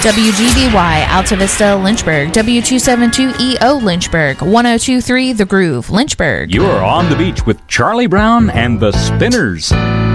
WGBY Alta Vista, Lynchburg. W272EO, Lynchburg. 1023 The Groove, Lynchburg. You are on the beach with Charlie Brown and the Spinners.